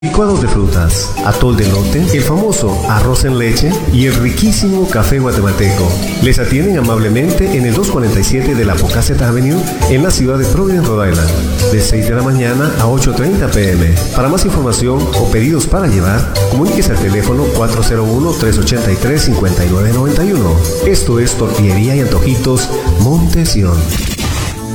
Licuados de frutas, atol de elote, el famoso arroz en leche y el riquísimo café guatemalteco. Les atienden amablemente en el 247 de la Pocasset Avenue en la ciudad de Providence, Rhode Island, de 6 de la mañana a 8:30 p.m. Para más información o pedidos para llevar, comuníquese al teléfono 401-383-5991. Esto es Tortillería y Antojitos Montesión.